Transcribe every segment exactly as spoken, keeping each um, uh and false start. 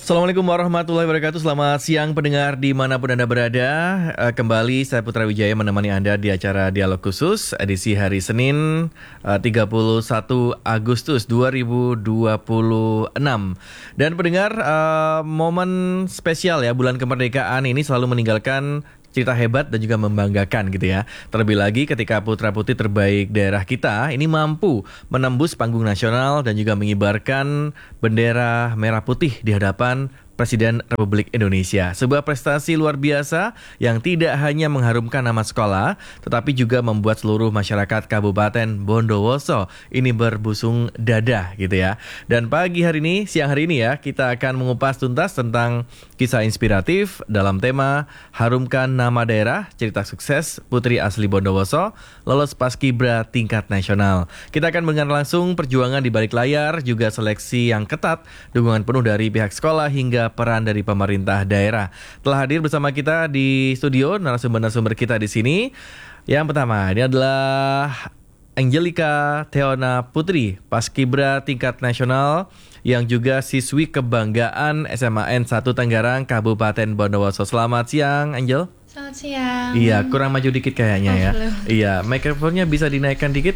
Assalamualaikum warahmatullahi wabarakatuh. Selamat siang pendengar dimanapun Anda berada. Eh, Kembali saya Putra Wijaya menemani Anda di acara Dialog Khusus edisi hari Senin eh, tiga puluh satu Agustus dua ribu dua puluh enam. Dan pendengar, eh, momen spesial ya, bulan kemerdekaan ini selalu meninggalkan cerita hebat dan juga membanggakan gitu ya. Terlebih lagi ketika putra-putri terbaik daerah kita ini mampu menembus panggung nasional dan juga mengibarkan bendera merah putih di hadapan Presiden Republik Indonesia. Sebuah prestasi luar biasa yang tidak hanya mengharumkan nama sekolah, tetapi juga membuat seluruh masyarakat Kabupaten Bondowoso ini berbusung dada gitu ya. Dan pagi hari ini, siang hari ini ya, kita akan mengupas tuntas tentang kisah inspiratif dalam tema Harumkan Nama Daerah, cerita sukses putri asli Bondowoso, lolos paskibra tingkat nasional. Kita akan mendengar langsung perjuangan di balik layar, juga seleksi yang ketat, dukungan penuh dari pihak sekolah hingga peran dari pemerintah daerah. Telah hadir bersama kita di studio narasumber-narasumber kita di sini. Yang pertama, ini adalah Angelica Theona Putri, paskibra tingkat nasional yang juga siswi kebanggaan S M A N satu Tenggarang, Kabupaten Bondowoso. Selamat siang, Angel. Selamat siang. Iya, kurang maju dikit kayaknya ya. Belum. Iya, mikrofonnya bisa dinaikkan dikit.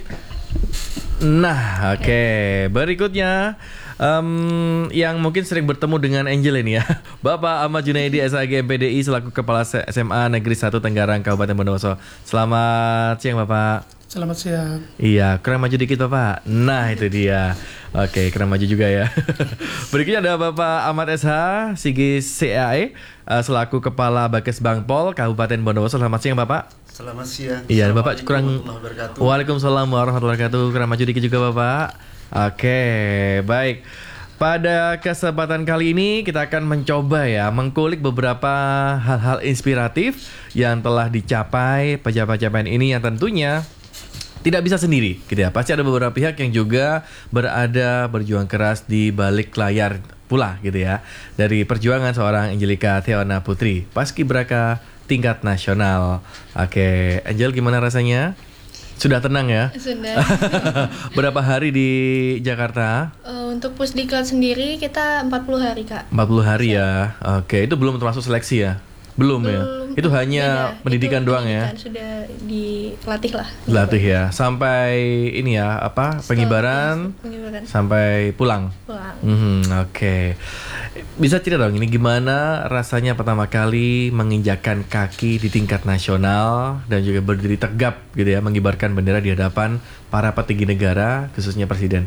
Nah, oke. Okay. Berikutnya um, yang mungkin sering bertemu dengan Angel ini ya, Bapak Ahmad Junaidi S H G M P D I selaku Kepala S M A Negeri satu Tenggarang Kabupaten Bondowoso. Selamat siang Bapak. Selamat siang. Iya, kurang maju dikit Bapak. Nah, itu dia. Oke, kurang maju juga ya. Berikutnya ada Bapak Ahmad S H Sigis C A E uh, selaku Kepala Bakes Bangpol Kabupaten Bondowoso. Selamat siang Bapak. Selamat siang. Iya, Bapak kurang. Wabarakatuh. Waalaikumsalam warahmatullahi wabarakatuh. Kurang maju dikit juga Bapak. Oke, baik. Pada kesempatan kali ini kita akan mencoba ya mengkulik beberapa hal-hal inspiratif yang telah dicapai pencapaian ini yang tentunya tidak bisa sendiri gitu ya. Pasti ada beberapa pihak yang juga berada berjuang keras di balik layar pula gitu ya. Dari perjuangan seorang Angelica Theona Putri, paskibraka tingkat nasional. Oke, Angel gimana rasanya? Sudah tenang ya? Sudah. Berapa hari di Jakarta? Uh, untuk Pusdiklat sendiri kita empat puluh hari, Kak. empat puluh hari ya. Oke, itu belum termasuk seleksi ya? Belum, belum ya? Itu hanya beda. Pendidikan itu doang pendidikan ya? Sudah dilatih lah. Dilatih ya. Sampai ini ya, apa? Setelah pengibaran, pengibaran sampai pulang. Pulang. Mm-hmm, Oke. Okay. Bisa cerita dong ini gimana rasanya pertama kali menginjakkan kaki di tingkat nasional dan juga berdiri tegap gitu ya, mengibarkan bendera di hadapan para petinggi negara, khususnya presiden.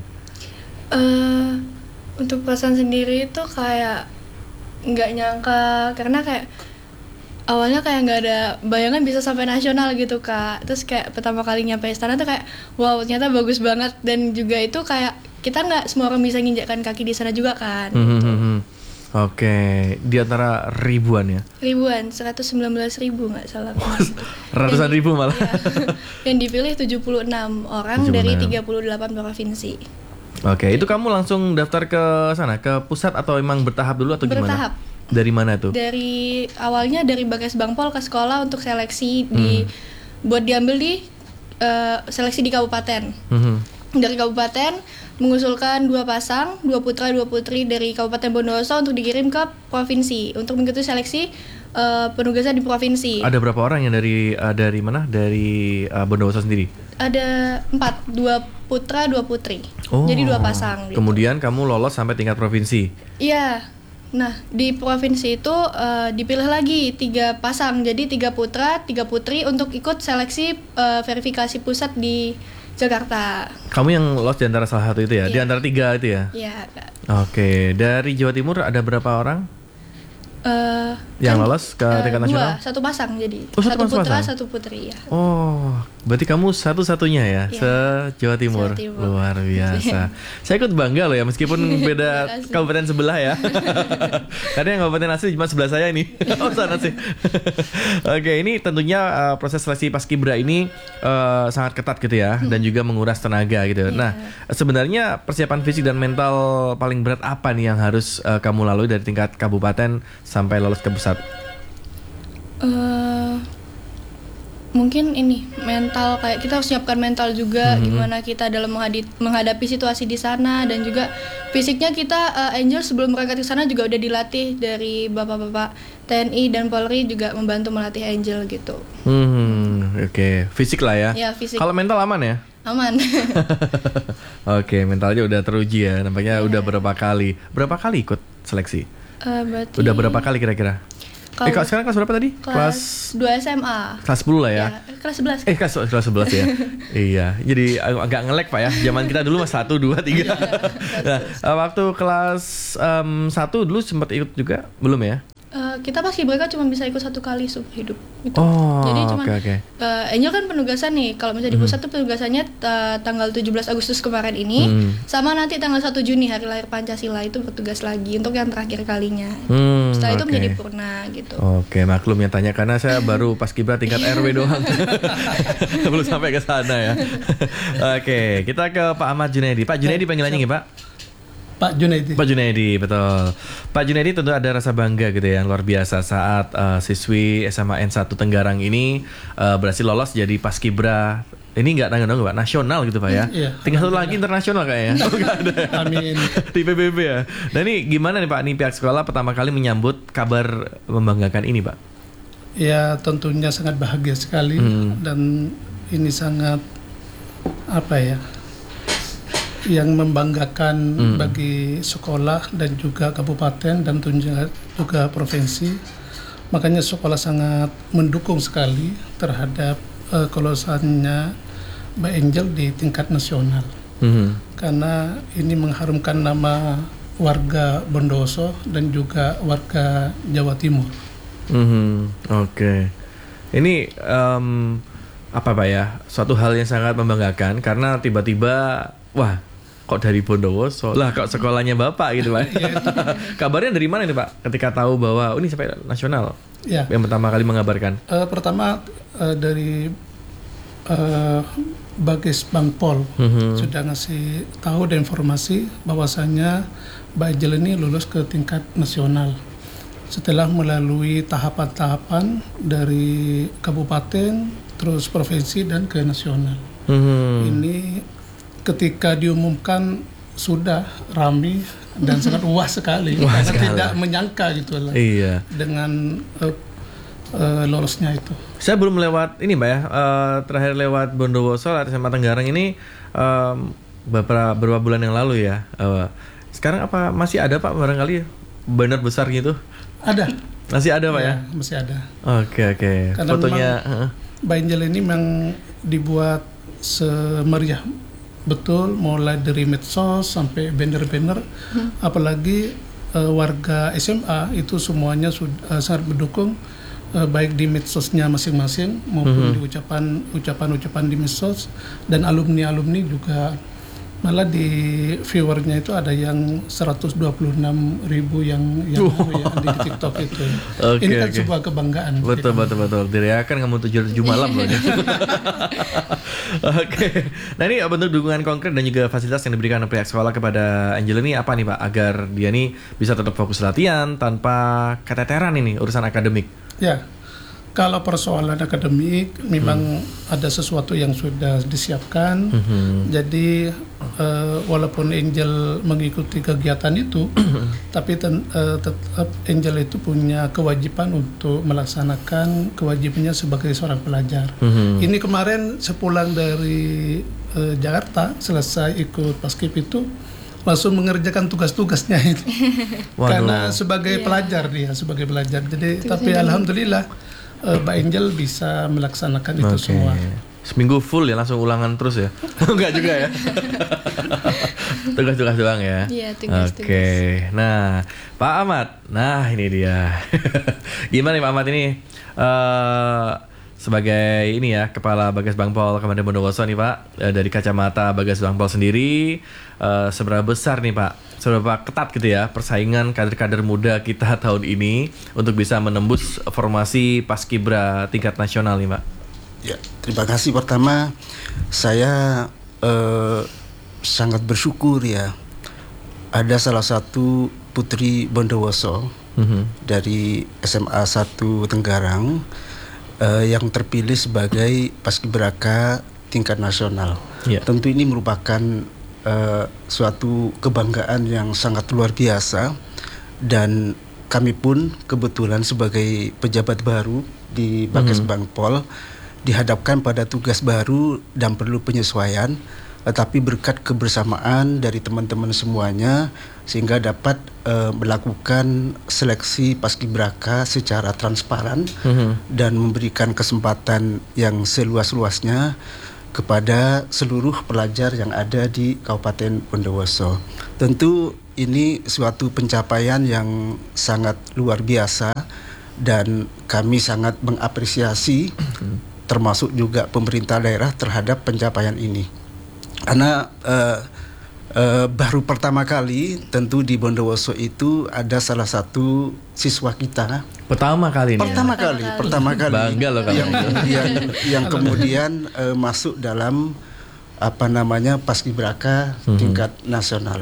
Uh, untuk perasaan sendiri itu kayak nggak nyangka, karena kayak awalnya kayak nggak ada bayangan bisa sampai nasional gitu Kak. Terus kayak pertama kali nyampe istana tuh kayak wow, ternyata bagus banget. Dan juga itu kayak kita nggak semua orang bisa nginjakkan kaki di sana juga kan. Mm-hmm. Gitu. Oke, okay. Di antara ribuan ya? Ribuan, seratus sembilan belas ribu nggak salah. Ratusan yang, ribu malah. Ya, yang dipilih tujuh puluh enam orang tujuh puluh enam dari tiga puluh delapan provinsi. Oke, okay. Itu kamu langsung daftar ke sana, ke pusat atau emang bertahap dulu atau gimana? Bertahap. Dari mana tuh? Dari awalnya dari Bakes Bangpol ke sekolah untuk seleksi di hmm. buat diambil di uh, seleksi di kabupaten. Hmm. Dari kabupaten mengusulkan dua pasang, dua putra dua putri dari Kabupaten Bondowoso untuk dikirim ke provinsi untuk mengikuti seleksi uh, penugasan di provinsi. Ada berapa orang yang dari uh, dari mana? Dari uh, Bondowoso sendiri? Ada empat, dua putra dua putri. Oh. Jadi dua pasang. Gitu. Kemudian kamu lolos sampai tingkat provinsi? Iya. Nah, di provinsi itu uh, dipilih lagi tiga pasang, jadi tiga putra, tiga putri untuk ikut seleksi uh, verifikasi pusat di Jakarta. Kamu yang lolos di antara salah satu itu ya? Iya. Di antara tiga itu ya? Iya, Kak. Oke, dari Jawa Timur ada berapa orang? Uh, yang kan, lolos ke tingkat uh, nasional? Dua, satu pasang jadi. Oh, satu, satu putra, pasang? satu putri ya. Oh, berarti kamu satu-satunya ya, ya. se-Jawa Timur. Timur. Luar biasa. Saya ikut bangga loh ya, meskipun beda kabupaten sebelah ya. Karena yang kabupaten asli cuma sebelah saya ini. Oh, sana sih. Oke, ini tentunya uh, proses seleksi paskibra ini uh, sangat ketat gitu ya, dan juga menguras tenaga gitu. Yeah. Nah, sebenarnya persiapan fisik dan mental paling berat apa nih yang harus uh, kamu lalui dari tingkat kabupaten sampai lolos ke pusat? Uh, mungkin ini mental, kayak kita harus siapkan mental juga, mm-hmm. gimana kita dalam menghadi- menghadapi situasi di sana, dan juga fisiknya kita uh, Angel sebelum berangkat ke sana juga udah dilatih dari bapak-bapak T N I dan Polri juga membantu melatih Angel gitu. Hmm, oke, okay. Fisik lah ya. Ya, fisik. Kalau mental aman ya? Aman. Oke, okay, mentalnya udah teruji ya, nampaknya yeah. udah berapa kali. Berapa kali ikut seleksi? Uh, berarti... Udah berapa kali kira-kira? Kalo eh, sekarang kelas berapa tadi? Kelas dua S M A. Kelas sepuluh lah ya? Ya kelas sebelas. Eh, kelas, kelas sebelas ya? Iya, jadi agak nge-lag Pak ya. Zaman kita dulu mas satu, dua, tiga. Nah, waktu kelas um, satu dulu sempat ikut juga? Belum ya? Uh, kita pas Kibraka cuma bisa ikut satu kali seumur hidup gitu. Oh, jadi cuma okay, okay. uh, Angel kan penugasan nih. Kalau misalnya di pusat tuh penugasannya uh, tanggal tujuh belas Agustus kemarin ini, hmm. sama nanti tanggal satu Juni hari lahir Pancasila itu bertugas lagi untuk yang terakhir kalinya. Hmm, Setelah okay. itu menjadi purna gitu. Oke, okay, maklum yang tanya karena saya baru pas Kibra tingkat R W doang. Belum sampai ke sana ya. Oke, okay, kita ke Pak Ahmad Junaidi. Pak Junaidi panggilannya nggih, Pak? Pak Junaidi. Pak Junaidi, betul. Pak Junaidi tentu ada rasa bangga gitu ya, luar biasa saat uh, siswi S M A N satu Tenggarang ini uh, berhasil lolos jadi paskibra. Ini nggak tanggung Pak, nasional gitu Pak ya. Iya, tinggal satu lagi internasional kayaknya. Oh, nggak ada. Amin. Di P B B ya. Nah ini gimana nih Pak, nih pihak sekolah pertama kali menyambut kabar membanggakan ini Pak? Ya tentunya sangat bahagia sekali hmm. dan ini sangat apa ya? yang membanggakan hmm. bagi sekolah dan juga kabupaten dan juga, juga provinsi. Makanya sekolah sangat mendukung sekali terhadap uh, kelolosannya Mbak Angel di tingkat nasional. Hmm. Karena ini mengharumkan nama warga Bondowoso dan juga warga Jawa Timur. Hmm. Oke. Okay. Ini um, apa Pak ya? Suatu hal yang sangat membanggakan karena tiba-tiba wah, kok dari Bondowoso lah, kok sekolahnya Bapak gitu Pak. Kabarnya dari mana nih Pak ketika tahu bahwa oh, ini sampai nasional ya. Yang pertama kali mengabarkan? Uh, pertama uh, dari uh, Bages Bangpol uh-huh. sudah ngasih tahu dan informasi bahwasanya Mbak Angel ini lulus ke tingkat nasional setelah melalui tahapan-tahapan dari kabupaten terus provinsi dan ke nasional. Uh-huh. Ini ketika diumumkan sudah ramai dan sangat wah sekali wah karena sekali. Tidak menyangka gitu lah iya. dengan uh, uh, lolosnya itu. Saya belum lewat ini Mbak ya, uh, terakhir lewat Bondowoso S M A Tenggarang ini um, beberapa, beberapa bulan yang lalu ya. Uh, sekarang apa masih ada Pak barangkali banner besar gitu? Ada. Masih ada Pak ya? Ya masih ada. Oke okay, oke. Okay. Fotonya uh. Mbak Angel ini memang dibuat semeriah betul, mulai dari medsos sampai banner-banner, hmm. apalagi uh, warga S M A itu semuanya sudah uh, sangat mendukung, uh, baik di medsosnya masing-masing maupun hmm. di ucapan ucapan-ucapan di medsos, dan alumni-alumni juga. Malah di viewernya itu ada yang seratus dua puluh enam ribu yang yang, uh. yang di TikTok itu. Okay, ini kan okay. sebuah kebanggaan. Betul betul betul. Dirayakan kamu tujuh tujuh malam loh. Oke. Okay. Nah ini bentuk dukungan konkret dan juga fasilitas yang diberikan oleh pihak sekolah kepada Angel ini apa nih Pak, agar dia nih bisa tetap fokus latihan tanpa keteteran ini urusan akademik? Ya. Kalau persoalan akademik memang hmm. ada sesuatu yang sudah disiapkan. Hmm. Jadi uh, walaupun Angel mengikuti kegiatan itu, tapi ten, uh, tetap Angel itu punya kewajiban untuk melaksanakan kewajibannya sebagai seorang pelajar. Hmm. Ini kemarin sepulang dari uh, Jakarta selesai ikut Paskib itu langsung mengerjakan tugas-tugasnya itu. Karena sebagai yeah. pelajar dia, sebagai pelajar. Jadi tugasnya tapi alhamdulillah Uh, Mbak Angel bisa melaksanakan itu okay. semua. Seminggu full ya, langsung ulangan terus ya? Enggak juga ya? Tugas-tugas doang ya? Iya, tugas-tugas. Oke, okay. Nah Pak Ahmad, nah ini dia. Gimana nih Pak Ahmad ini? Uh, sebagai ini ya, Kepala Bages Bangpol Kabupaten Bondowoso nih Pak, uh, dari kacamata Bages Bangpol sendiri, uh, seberapa besar nih Pak? Seberapa ketat gitu ya persaingan kader-kader muda kita tahun ini untuk bisa menembus formasi Paskibra tingkat nasional nih Pak? Ya, terima kasih. Pertama, saya eh, sangat bersyukur ya, ada salah satu putri Bondowoso mm-hmm. dari S M A satu Tenggarang uh, yang terpilih sebagai paskibraka tingkat nasional. Ya. Tentu ini merupakan uh, suatu kebanggaan yang sangat luar biasa, dan kami pun kebetulan sebagai pejabat baru di Bakes Mm-hmm. Bangpol dihadapkan pada tugas baru dan perlu penyesuaian, tetapi berkat kebersamaan dari teman-teman semuanya sehingga dapat uh, melakukan seleksi paskibraka secara transparan Mm-hmm. dan memberikan kesempatan yang seluas-luasnya kepada seluruh pelajar yang ada di Kabupaten Bondowoso. Tentu ini suatu pencapaian yang sangat luar biasa dan kami sangat mengapresiasi termasuk juga pemerintah daerah terhadap pencapaian ini. Karena uh, uh, baru pertama kali tentu di Bondowoso itu ada salah satu siswa kita Pertama kali nih. pertama Pertama kali, kali. pertama kali Bangga loh kalau yang, yang, yang kemudian uh, masuk dalam apa namanya paskibraka Mhm. tingkat nasional.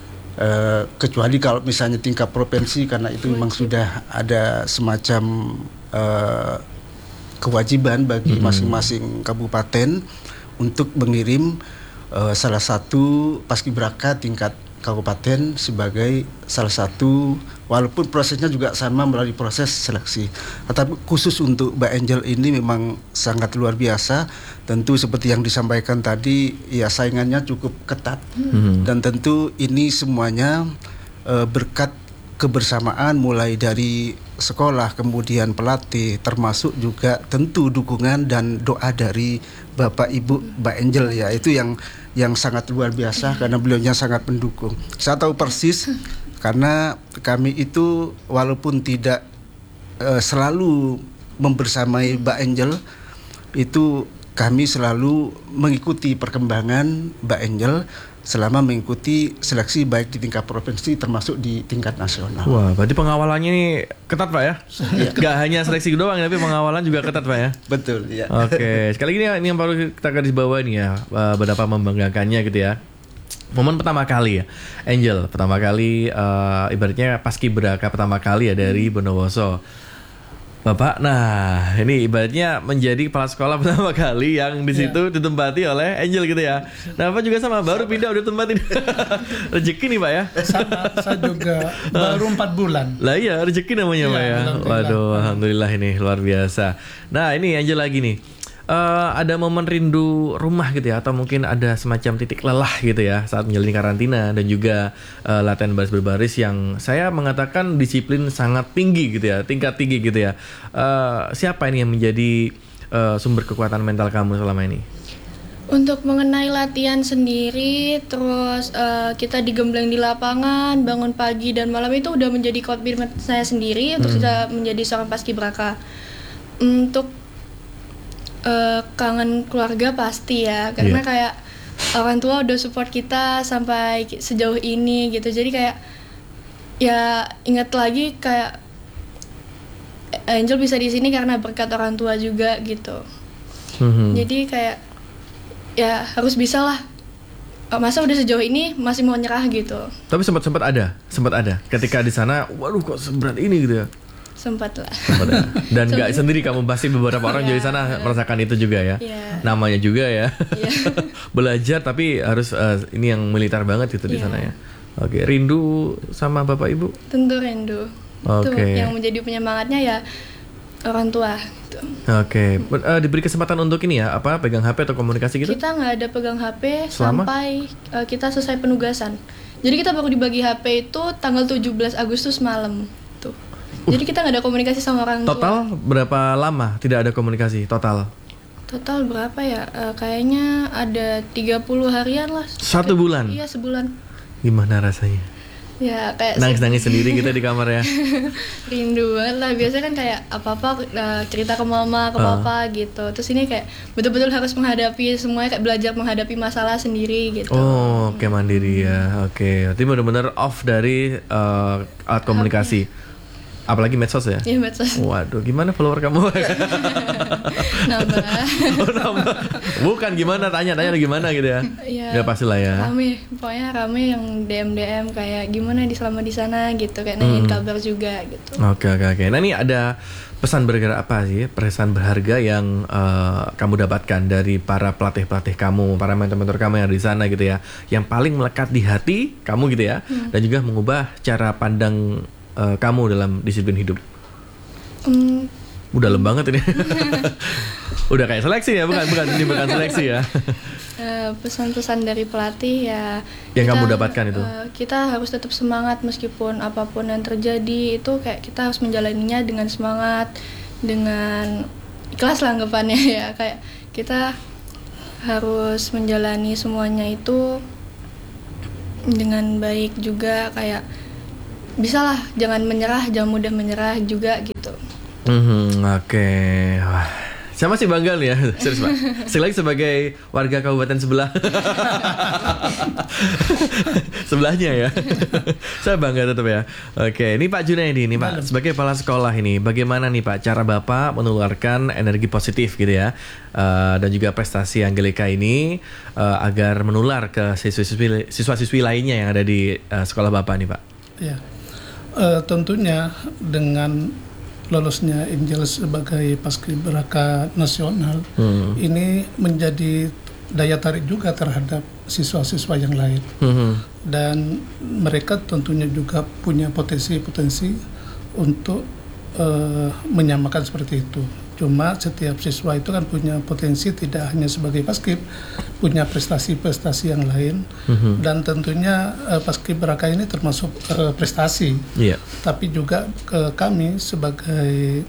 Uh, kecuali kalau misalnya tingkat provinsi, karena itu memang sudah ada semacam uh, kewajiban bagi Mhm. masing-masing kabupaten untuk mengirim uh, salah satu paskibraka tingkat kabupaten sebagai salah satu, walaupun prosesnya juga sama melalui proses seleksi. Tetapi khusus untuk Mbak Angel ini memang sangat luar biasa. Tentu seperti yang disampaikan tadi, ya saingannya cukup ketat. Mhm. Dan tentu ini semuanya uh, berkat kebersamaan mulai dari sekolah, kemudian pelatih, termasuk juga tentu dukungan dan doa dari Bapak Ibu Mbak Angel, ya itu yang yang sangat luar biasa karena beliaunya sangat mendukung. Saya tahu persis karena kami itu walaupun tidak uh, selalu membersamai Mbak Angel, itu kami selalu mengikuti perkembangan Mbak Angel selama mengikuti seleksi baik di tingkat provinsi termasuk di tingkat nasional. Wah, berarti pengawalannya ini ketat Pak ya? Gak hanya seleksi doang, tapi pengawalan juga ketat Pak ya? Betul, ya. Oke, sekali lagi ini yang perlu kita garis bawahi nih ya, uh, betapa membanggakannya gitu ya. Momen pertama kali ya, Angel pertama kali uh, ibaratnya paskibraka pertama kali ya dari Bondowoso. Bapak, nah ini ibaratnya menjadi kepala sekolah pertama kali yang di situ ditempati oleh Angel gitu ya. Nah, Bapak juga sama, baru pindah udah tempatin. Rezeki nih Pak ya. Sama, saya juga baru empat bulan. Lah iya, rezeki namanya Iya, Pak ya. alhamdulillah. Waduh, alhamdulillah ini luar biasa. Nah, ini Angel lagi nih. Eh, ada momen rindu rumah gitu ya, atau mungkin ada semacam titik lelah gitu ya saat menjalani karantina dan juga eh, latihan baris berbaris yang saya mengatakan disiplin sangat tinggi gitu ya, tingkat tinggi gitu ya. Eh, siapa ini yang menjadi eh, sumber kekuatan mental kamu selama ini? Untuk mengenai latihan sendiri, terus eh, kita digembleng di lapangan, bangun pagi dan malam itu udah menjadi komitmen saya sendiri untuk bisa menjadi seorang paskibraka. Untuk eh, kangen keluarga pasti ya, karena Iya. kayak orang tua udah support kita sampai ki- sejauh ini gitu. Jadi kayak ya ingat lagi kayak Angel bisa di sini karena berkat orang tua juga gitu. Mhm. Jadi kayak ya harus bisa lah. Eh, Masa udah sejauh ini masih mau nyerah gitu. Tapi sempat sempat ada, sempat ada ketika di sana, waduh kok seberat ini gitu ya. Sempat lah. Sempat ada. Dan nggak sendiri kamu, pasti beberapa orang Iya. dari sana merasakan itu juga ya. Iya. Namanya juga ya. Iya. Belajar tapi harus eh, ini yang militer banget gitu di Iya. sana ya. Oke, rindu sama Bapak Ibu. Tentu rindu. Itu Oke. yang menjadi penyemangatnya ya orang tua gitu. Oke, Ber- eh, diberi kesempatan untuk ini ya, apa pegang H P atau komunikasi gitu? Kita nggak ada pegang H P Selama? sampai eh, kita selesai penugasan. Jadi kita baru dibagi H P itu tanggal tujuh belas Agustus malam tuh. Jadi kita nggak ada komunikasi sama orang tua. Total berapa lama tidak ada komunikasi total? Total berapa ya? Eh, kayaknya ada tiga puluh harian lah. Satu bulan? Iya, sebulan. Gimana rasanya? Ya kayak Nangis-nangis sendiri kita di kamar ya. rindu banget lah. Biasanya kan kayak apa-apa uh, cerita ke mama, ke Ah. papa gitu. Terus ini kayak betul-betul harus menghadapi semuanya, kayak belajar menghadapi masalah sendiri gitu. Oh, oke mandiri ya. Oke, berarti benar-benar off dari eh, alat komunikasi. Apalagi medsos ya? Iya, medsos. Waduh, gimana follower kamu? Nambah. Oh, nambah. Bukan gimana, tanya-tanya gimana gitu ya? Iya. Ya pastilah ya. Rame, pokoknya rame yang D M D M kayak gimana di selama di sana gitu, kayak nanyain Hmm. kabar juga gitu. Oke oke oke. Nah ini ada pesan berharga apa sih? Pesan berharga yang uh, kamu dapatkan dari para pelatih-pelatih kamu, para mentor-mentor kamu yang ada di sana gitu ya, yang paling melekat di hati kamu gitu ya, Hmm. dan juga mengubah cara pandang uh, kamu dalam disiplin hidup. Hmm, Udah dalam banget ini. Udah kayak seleksi ya, bukan bukan ini bukan seleksi ya. eh, pesan-pesan dari pelatih ya. Yang kamu dapatkan itu? eh, kita harus tetap semangat meskipun apapun yang terjadi itu kayak kita harus menjalaninya dengan semangat, dengan ikhlas lah anggapannya ya. Kayak kita harus menjalani semuanya itu dengan baik juga, kayak bisalah jangan menyerah, jangan mudah menyerah juga gitu. Hmm, oke. Wah, saya masih bangga nih ya, serius Pak. Sekali lagi sebagai warga kabupaten sebelah. Sebelahnya ya. Saya bangga tetap ya. Oke, ini Pak Junaidi nih Pak, sebagai kepala sekolah ini, bagaimana nih Pak cara Bapak menularkan energi positif gitu ya, uh, dan juga prestasi Angelika ini uh, agar menular ke siswa-siswi siswa-siswi lainnya yang ada di uh, sekolah Bapak nih Pak. Ya, Eh, tentunya dengan lolosnya Angel sebagai paskibraka nasional, Hmm. ini menjadi daya tarik juga terhadap siswa-siswa yang lain. Hmm. Dan mereka tentunya juga punya potensi-potensi untuk eh, menyamakan seperti itu. Cuma setiap siswa itu kan punya potensi, tidak hanya sebagai paskib, punya prestasi-prestasi yang lain. Mhm. Dan tentunya eh, paskibraka ini termasuk eh, prestasi. Iya. Tapi juga ke kami sebagai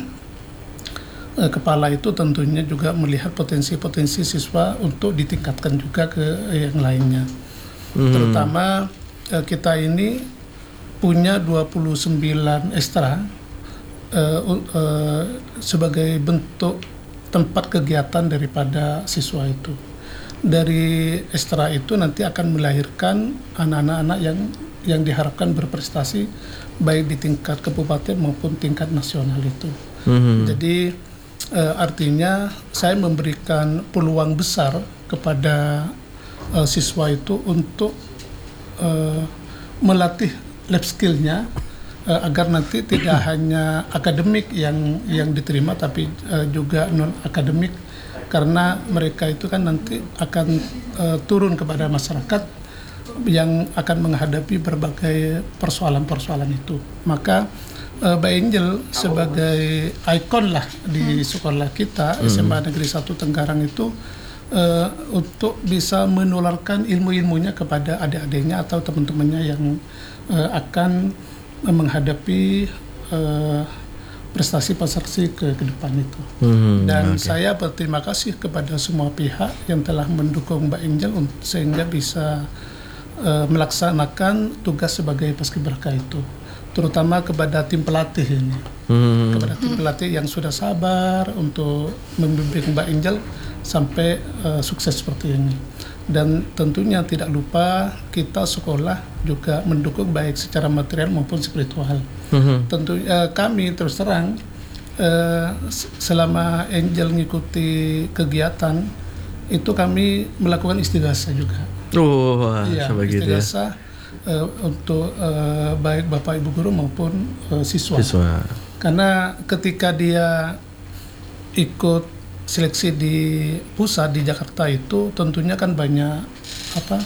eh, kepala itu tentunya juga melihat potensi-potensi siswa untuk ditingkatkan juga ke yang lainnya. Mhm. Terutama eh, kita ini punya dua puluh sembilan ekstra eh, eh, sebagai bentuk tempat kegiatan daripada siswa itu. Dari ekstra itu nanti akan melahirkan anak-anak yang yang diharapkan berprestasi baik di tingkat kabupaten maupun tingkat nasional itu. Mhm. Jadi eh, artinya saya memberikan peluang besar kepada eh, siswa itu untuk eh, melatih life skill-nya eh, agar nanti tidak hanya akademik yang yang diterima, tapi eh, juga non akademik, karena mereka itu kan nanti akan eh, turun kepada masyarakat yang akan menghadapi berbagai persoalan-persoalan itu. Maka uh, Mbak Angel sebagai ikon lah di sekolah kita, S M A Negeri satu Tenggarang itu, uh, untuk bisa menularkan ilmu-ilmunya kepada adik-adiknya atau teman-temannya yang uh, akan menghadapi uh, prestasi-prestasi ke, ke depan itu. Hmm, Dan oke. saya berterima kasih kepada semua pihak yang telah mendukung Mbak Angel untuk sehingga bisa uh, melaksanakan tugas sebagai paskibraka itu, terutama kepada tim pelatih ini, Hmm. kepada tim pelatih yang sudah sabar untuk membimbing Mbak Angel sampai uh, sukses seperti ini. Dan tentunya tidak lupa kita sekolah juga mendukung baik secara material maupun spiritual. Mhm. Tentu uh, kami terus terang uh, selama Angel mengikuti kegiatan itu kami melakukan istighasah juga. Oh, wah, Iya, sampai gitu ya. istighasah uh, untuk uh, baik Bapak Ibu guru maupun uh, siswa. Siswa. Karena ketika dia ikut seleksi di pusat di Jakarta itu tentunya kan banyak apa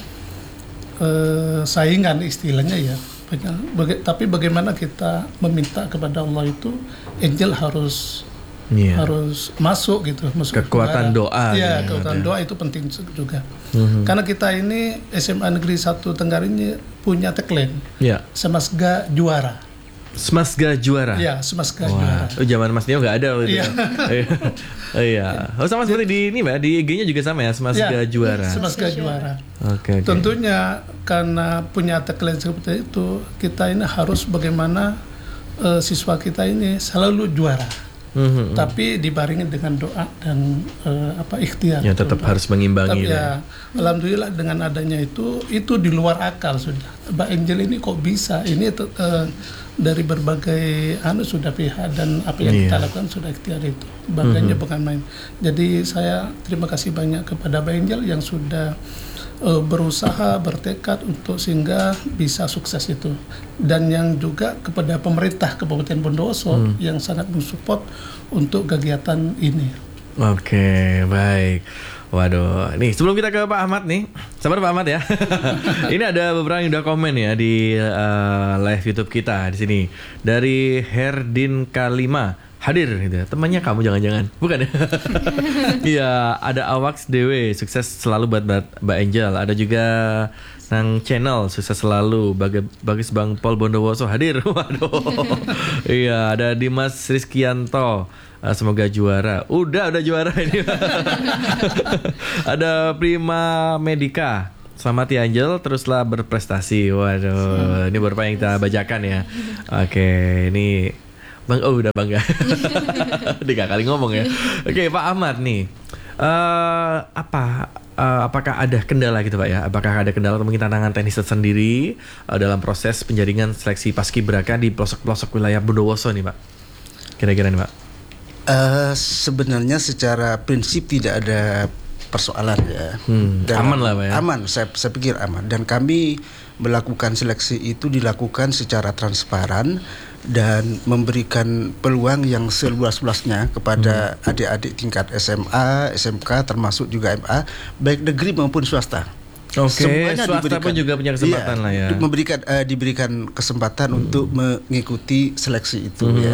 uh, saingan istilahnya ya. Banyak, baga- tapi bagaimana kita meminta kepada Allah itu Angel harus Iya. harus masuk gitu, masuk Kekuatan kepada- doa Iya, gitu, kekuatan ya. doa itu penting juga. Mhm. Karena kita ini S M A Negeri satu Tenggarang ini punya tagline Ya, Semasga Juara. Semasga juara. Iya, Semasga Wah, Juara. oh, zaman Mas Nio nggak ada waktu itu. Iya. Iya. Oh iya. Oh sama seperti di ini Mbak, di I G-nya juga sama ya, Semasga Iya, juara. Semasga Juara. Oke, oke. Tentunya karena punya tagline seperti itu, kita ini harus bagaimana eh, siswa kita ini selalu juara. Hmm. tapi dibarengi dengan doa dan uh, apa ikhtiar. Ya tetap harus mengimbangi. Tapi ya, alhamdulillah dengan adanya itu itu di luar akal sudah. Mbak Angel ini kok bisa? Ini uh, dari berbagai anu sudah pihak dan apa yang Iya. kita lakukan sudah ikhtiar itu. Bagainya bukan main. Jadi saya terima kasih banyak kepada Mbak Angel yang sudah uh, berusaha bertekad untuk sehingga bisa sukses itu, dan yang juga kepada pemerintah Kabupaten Bondowoso Hmm. yang sangat mensupport untuk kegiatan ini. Oke, baik. Waduh, nih sebelum kita ke Pak Ahmad nih, sabar Pak Ahmad ya. Ini ada beberapa yang udah komen ya di uh, live YouTube kita di sini. Dari Herdin Kalima, hadir gitu ya. Temannya kamu jangan-jangan, bukan ya? Iya, ada Awaks Dewe, sukses selalu buat Mbak Mbak Angel. Ada juga Nang Channel, sukses selalu. Bag- Bagus Bang Pol Bondowoso hadir. Waduh. Iya, ada Dimas Rizkianto. Uh, semoga juara. Udah, udah juara ini. Ada Prima Medica. Selamat ya Angel, teruslah berprestasi. Waduh, ini beberapa yang kita bacakan ya. Oke, ini Bang Oh udah bangga. Tiga kali ngomong ya. Oke, Pak Ahmad nih. Uh, apa uh, apakah ada kendala gitu Pak ya? Apakah ada kendala atau mungkin tantangan teknis tersendiri uh, dalam proses penjaringan seleksi paskibraka di pelosok-pelosok wilayah Bondowoso nih Pak? Kira-kira nih Pak. Uh, sebenarnya secara prinsip tidak ada persoalan ya. Hmm, aman lah Pak ya. Aman, saya, saya pikir aman. Dan kami melakukan seleksi itu dilakukan secara transparan dan memberikan peluang yang seluas-luasnya kepada hmm. adik-adik tingkat S M A, S M K, termasuk juga M A, baik negeri maupun swasta. Oke, Semuanya swasta diberikan, pun juga punya kesempatan iya, lah ya. Memberikan uh, diberikan kesempatan hmm. untuk mengikuti seleksi itu hmm. ya.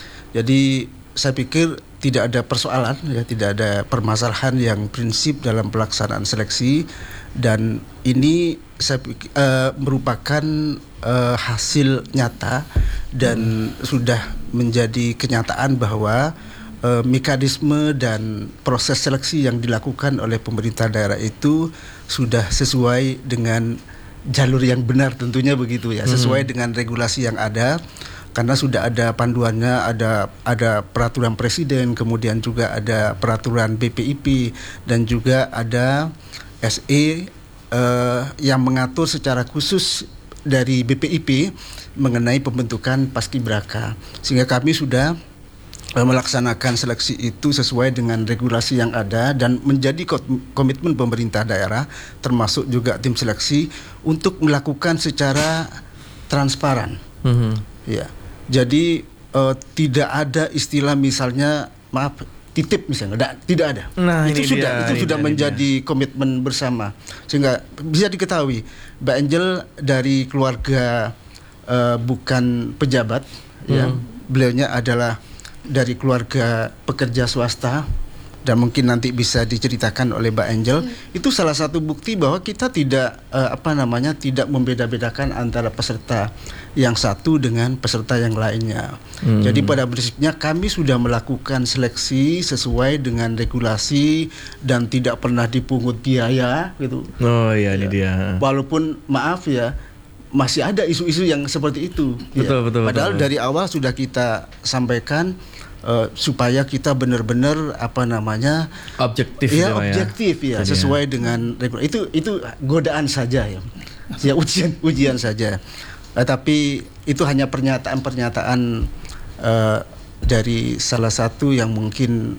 Jadi saya pikir tidak ada persoalan ya, tidak ada permasalahan yang prinsip dalam pelaksanaan seleksi, dan ini saya pikir, uh, merupakan uh, hasil nyata dan hmm. sudah menjadi kenyataan bahwa uh, mekanisme dan proses seleksi yang dilakukan oleh pemerintah daerah itu sudah sesuai dengan jalur yang benar, tentunya begitu ya, sesuai hmm. dengan regulasi yang ada. Karena sudah ada panduannya, ada ada peraturan presiden, kemudian juga ada peraturan B P I P, dan juga ada S E uh, yang mengatur secara khusus dari B P I P mengenai pembentukan paskibraka. Sehingga kami sudah uh, melaksanakan seleksi itu sesuai dengan regulasi yang ada dan menjadi komitmen pemerintah daerah, termasuk juga tim seleksi, untuk melakukan secara transparan. Mm-hmm. Ya. Jadi uh, tidak ada istilah misalnya maaf titip misalnya, tidak, tidak ada. Nah, itu ini sudah dia, itu ini sudah dia, menjadi dia. komitmen bersama, sehingga bisa diketahui Mbak Angel dari keluarga uh, bukan pejabat, hmm. ya, beliaunya adalah dari keluarga pekerja swasta. Dan mungkin nanti bisa diceritakan oleh Mbak Angel, hmm. itu salah satu bukti bahwa kita tidak uh, apa namanya tidak membeda-bedakan antara peserta yang satu dengan peserta yang lainnya. Hmm. Jadi pada prinsipnya kami sudah melakukan seleksi sesuai dengan regulasi dan tidak pernah dipungut biaya gitu. Oh iya, ini ya. dia. Walaupun maaf ya, masih ada isu-isu yang seperti itu. Betul, ya. betul, Padahal betul. dari awal sudah kita sampaikan Uh, supaya kita benar-benar apa namanya objektif, ya, gitu, objektif ya, ya sesuai ya. dengan regulasi. Itu itu godaan saja ya, ya ujian ujian saja. Uh, tapi itu hanya pernyataan-pernyataan uh, dari salah satu yang mungkin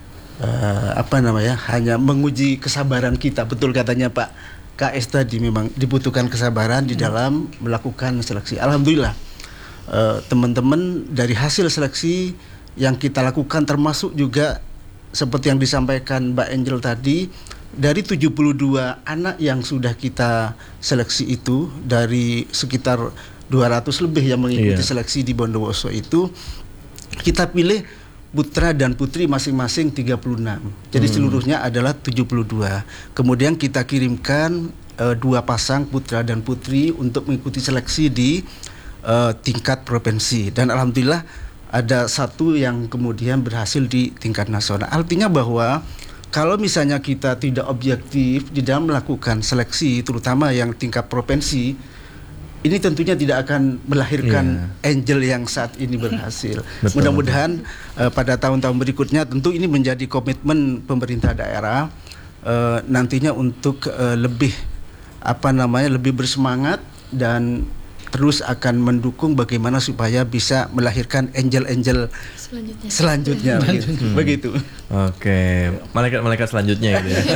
uh, apa namanya hanya menguji kesabaran kita. Betul katanya Pak K S tadi, memang dibutuhkan kesabaran di dalam melakukan seleksi. Alhamdulillah uh, teman-teman dari hasil seleksi yang kita lakukan, termasuk juga seperti yang disampaikan Mbak Angel tadi, dari tujuh puluh dua anak yang sudah kita seleksi itu, dari sekitar dua ratus lebih yang mengikuti iya. seleksi di Bondowoso itu, kita pilih putra dan putri masing-masing tiga puluh enam. Jadi hmm. seluruhnya adalah tujuh puluh dua. Kemudian kita kirimkan uh, dua pasang putra dan putri untuk mengikuti seleksi di uh, tingkat provinsi, dan alhamdulillah ada satu yang kemudian berhasil di tingkat nasional. Artinya bahwa kalau misalnya kita tidak objektif di dalam melakukan seleksi, terutama yang tingkat provinsi, ini tentunya tidak akan melahirkan yeah. angel yang saat ini berhasil. Betul. Mudah-mudahan uh, pada tahun-tahun berikutnya tentu ini menjadi komitmen pemerintah daerah uh, nantinya untuk uh, lebih apa namanya lebih bersemangat dan terus akan mendukung bagaimana supaya bisa melahirkan angel-angel Selanjutnya. selanjutnya begitu. Hmm. begitu. Oke, malaikat-malaikat selanjutnya gitu ya.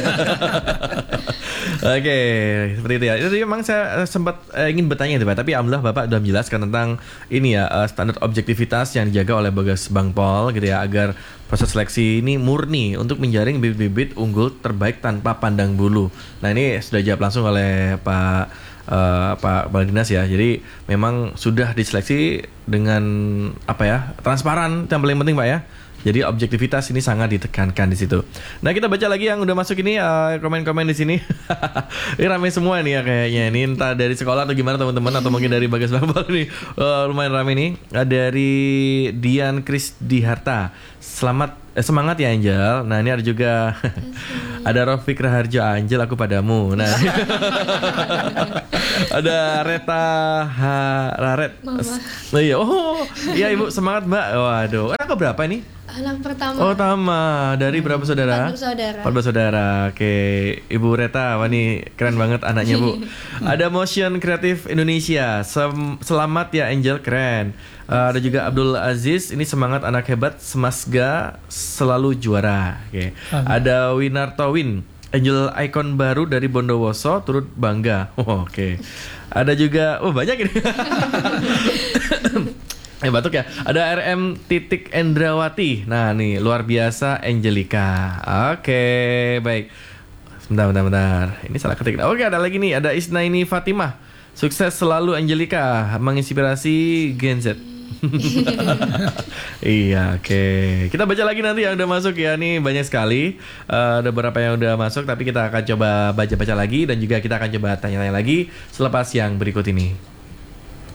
Oke, seperti itu ya. Itu memang saya eh, sempat eh, ingin bertanya itu Pak, tapi alhamdulillah Bapak sudah menjelaskan tentang ini ya eh, standar objektivitas yang dijaga oleh Bagas Bangpol gitu ya, agar proses seleksi ini murni untuk menjaring bibit-bibit unggul terbaik tanpa pandang bulu. Nah, ini sudah dijawab langsung oleh Pak Uh, Pak Kepala Dinas ya. Jadi memang sudah diseleksi dengan apa ya, transparan, yang paling penting Pak ya. Jadi objektivitas ini sangat ditekankan di situ. Nah, kita baca lagi yang udah masuk ini uh, komen-komen di sini. Ini ramai semua nih ya kayaknya. Ini entah dari sekolah atau gimana teman-teman, atau mungkin dari Bagas Bangpol nih. Uh, lumayan ramai nih. Uh, dari Dian Krisdiharta. Selamat eh, semangat ya Angel. Nah, ini ada juga ada Rofik Raharjo, Angel aku padamu. Nah. Ada Reta ha, Raret. Mama. Oh iya, oh iya Ibu, semangat Mbak. Waduh, anak keberapa ini? Anak pertama. Oh, Tama. Dari berapa saudara? Empat bersaudara. Empat bersaudara. Oke, Ibu Reta, wah nih keren banget anaknya Bu. Ada Motion Kreatif Indonesia. Sem- selamat ya Angel, keren. Uh, ada juga Abdul Aziz, ini semangat anak hebat, Semasga selalu juara. Oke. Ada Winarto Win, Angel Icon baru dari Bondowoso, turut bangga. Oh, oke. Ada juga, oh banyak ini. Eh batuk ya. Ada R M titik Endrawati. Nah nih luar biasa Angelica. Oke, baik. Bentar, bentar, bentar. Ini salah ketik. Oke, ada lagi nih. Ada Isnaini Fatimah. Sukses selalu Angelica, menginspirasi Gen Z. Iya, oke. Okay. Kita baca lagi nanti yang udah masuk ya. Nih banyak sekali. Uh, ada beberapa yang udah masuk, tapi kita akan coba baca-baca lagi dan juga kita akan coba tanya-tanya lagi selepas yang berikut ini.